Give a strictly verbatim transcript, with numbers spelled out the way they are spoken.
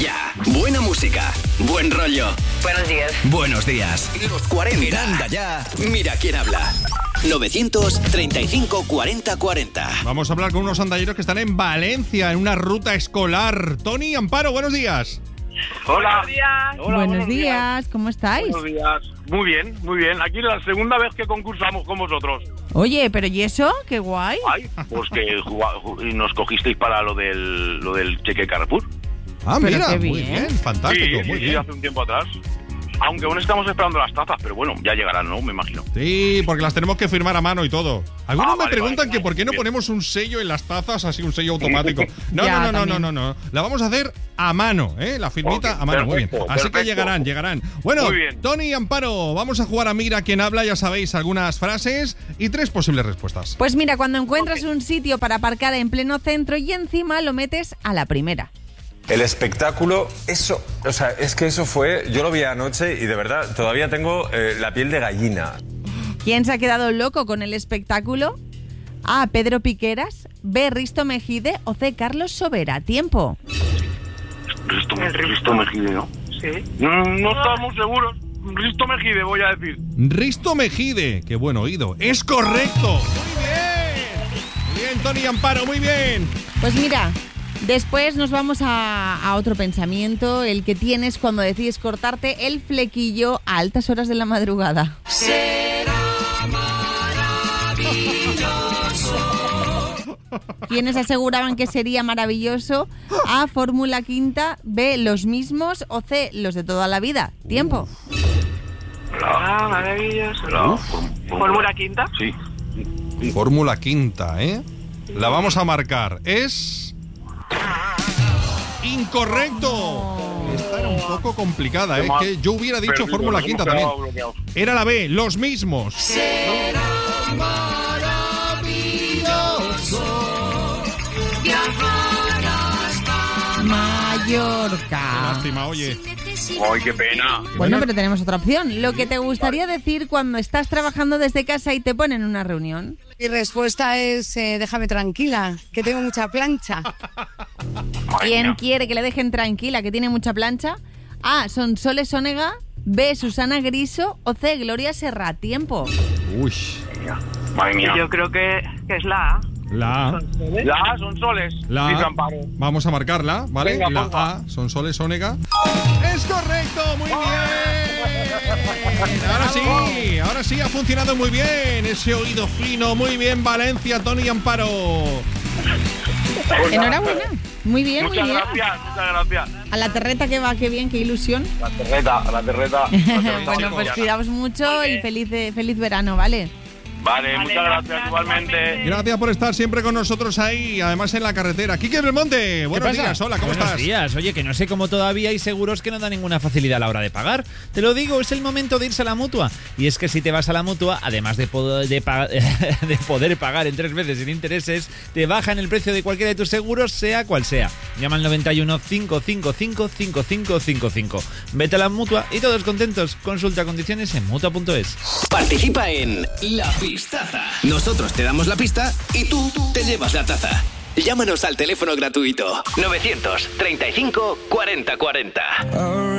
Ya. Buena música. Buen rollo. Buenos días. Buenos días. Los cuarenta. Anda ya. Mira quién habla. novecientos treinta y cinco cuarenta cuarenta. Vamos a hablar con unos andalleros que están en Valencia, en una ruta escolar. Tony, Amparo, buenos días. Hola. Buenos días. Hola, buenos, buenos días. días, ¿cómo estáis? Buenos días. Muy bien, muy bien. Aquí es la segunda vez que concursamos con vosotros. Oye, ¿pero y eso? ¡Qué guay! Ay, pues que juga- ju- nos cogisteis para lo del, lo del cheque Carrefour. Ah, Pero mira, qué muy bien. bien, fantástico, sí, muy sí, bien. hace un tiempo atrás. Aunque aún estamos esperando las tazas, pero bueno, ya llegarán, ¿no? Me imagino. Sí, porque las tenemos que firmar a mano y todo. Algunos Ah, me vale, preguntan vale, que por qué no bien. ponemos un sello en las tazas, así un sello automático. No, Ya, no, no, no, no, también. no, no. La vamos a hacer a mano, ¿eh? La firmita Ok, a mano, muy bien. perfecto, Así que perfecto. llegarán, llegarán. Bueno, Muy bien. Tony y Amparo, vamos a jugar a Mira quién habla, ya sabéis, algunas frases y tres posibles respuestas. Pues mira, cuando encuentras un sitio para aparcar en pleno centro y encima lo metes a la primera. El espectáculo, eso, o sea, es que eso fue, yo lo vi anoche y de verdad todavía tengo eh, la piel de gallina. ¿Quién se ha quedado loco con el espectáculo? A. Pedro Piqueras, B. Risto Mejide o C. Carlos Sobera. Tiempo. Risto, Risto Mejide, ¿no? Sí. Mm, no estamos seguros. Risto Mejide, voy a decir. Risto Mejide, qué buen oído. ¡Es correcto! ¡Muy bien! Muy bien, Tony y Amparo, muy bien. Pues mira, después nos vamos a, a otro pensamiento, el que tienes cuando decides cortarte el flequillo a altas horas de la madrugada. ¿Quiénes aseguraban que sería maravilloso? A. Fórmula Quinta, B. Los mismos o C. Los de toda la vida. Tiempo. Ah, maravilloso. La ¿Fórmula quinta? Sí. Fórmula quinta, ¿eh? La vamos a marcar. Es... ¡incorrecto! Esta era un poco complicada, ¿eh? Que yo hubiera dicho Perdido, Fórmula nos quinta hemos también. quedado bloqueados. Era la B, los mismos. Mallorca. Qué lástima, oye. Ay, qué pena. Bueno, pero tenemos otra opción. Lo que te gustaría decir cuando estás trabajando desde casa y te ponen una reunión. Mi respuesta es, eh, déjame tranquila, que tengo mucha plancha. Ay, ¿Quién mira. quiere que le dejen tranquila, que tiene mucha plancha? A. Sonsoles Onega, B. Susana Griso o C. Gloria Serra. Tiempo. Uy, Madre mía. Yo creo que, que es la A. la A. La A son soles. La Dice A. Amparo. Vamos a marcarla, ¿vale? Venga, la porfa. A, son soles Onega. ¡Es correcto! ¡Muy bien! Ahora sí, ahora sí ha funcionado muy bien. Ese oído fino, muy bien, Valencia, Tony y Amparo. Enhorabuena. Muy bien, muy Muchas bien. gracias, muchas gracias. A la terreta que va, qué bien, qué ilusión. La terreta, la terreta. La terreta Bueno, pues chicos. cuidaos mucho y feliz, feliz verano, ¿vale? Vale, muchas gracias, igualmente. Gracias por estar siempre con nosotros ahí, además en la carretera. Quique Belmonte, buenos pasa? días, hola, ¿cómo Buenos estás? días. Oye, que no sé cómo todavía hay seguros que no dan ninguna facilidad a la hora de pagar. Te lo digo, es el momento de irse a la Mutua. Y es que si te vas a la Mutua, además de, poder, de, pa- de poder pagar en tres veces sin intereses, te bajan el precio de cualquiera de tus seguros, sea cual sea. Llama al noventa y uno, cinco cinco cinco, cinco cinco cinco cinco. Vete a la Mutua y todos contentos. Consulta condiciones en mutua punto es. Participa en La Pistaza. Nosotros te damos la pista y tú te llevas la taza. Llámanos al teléfono gratuito novecientos treinta y cinco cuarenta cuarenta.